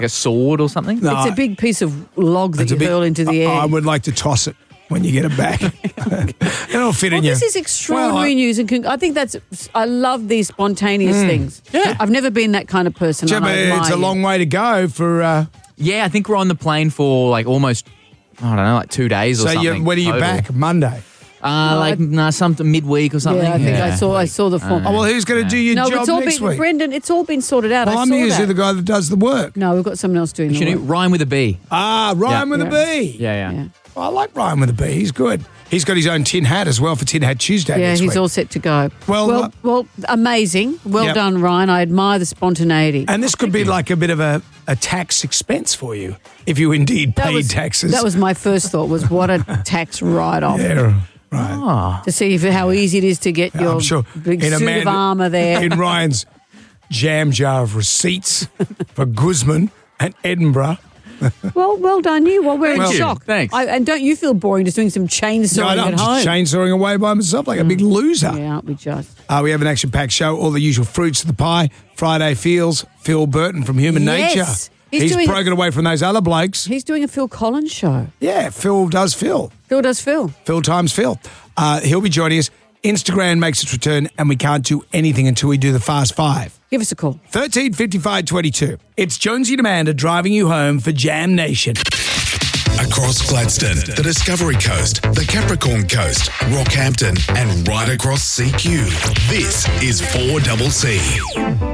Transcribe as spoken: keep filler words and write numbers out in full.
a sword or something? No, It's a big piece of log that It's you a bit- hurl into the air. I, I would like to toss it when you get it back. It'll fit well, in you. this is extraordinary Well, I- news, and con- I think that's. I love these spontaneous things. Yeah. I've never been that kind of person. Yeah, and but I it's admire a you. long way to go for. Uh, Yeah, I think we're on the plane for like almost, I don't know, like two days or so something. you, when are you total. back? Monday. Uh, like I- nah, something midweek or something. Yeah, I think I saw. I saw the form. Oh, well, who's going to do your no, job it's all next been week? Brendan. It's all been sorted out. well, I I'm saw usually that. the guy that does the work. No, we've got someone else doing You the should work. rhyme with a B. Ah, Ryan Yeah. with a B. Yeah, yeah. Yeah. I like Ryan with a B. He's good. He's got his own tin hat as well for Tin Hat Tuesday Yeah, next he's week. all set to go. Well, well, uh, well amazing. Well Yep. done, Ryan. I admire the spontaneity. and this could be like a bit of a, a tax expense for you if you indeed that paid was, taxes. That was my first thought. Was what a tax write-off. yeah, right. To see if, how easy it is to get Yeah, your I'm sure. big In a suit man- of armour there. In Ryan's jam jar of receipts for Guzman and Edinburgh. Well, well done you. Well, we're Thank in you. shock. Thanks. I, and don't you feel boring just doing some chainsawing No, no, at I'm just home? chainsawing away by myself like a big loser. Yeah, aren't we just? Uh, we have an action-packed show, all the usual fruits of the pie. Friday Feels, Phil Burton from Human Yes. Nature. He's He's doing- broken away from those other blokes. He's doing a Phil Collins show. Yeah, Phil does Phil. Phil does Phil. Phil times Phil. Uh, he'll be joining us. Instagram makes its return, and we can't do anything until we do the Fast Five. Give us a call. thirteen fifty-five twenty-two. It's Jonesy and Amanda driving you home for Jam Nation. Across Gladstone, the Discovery Coast, the Capricorn Coast, Rockhampton, and right across C Q. This is four C C.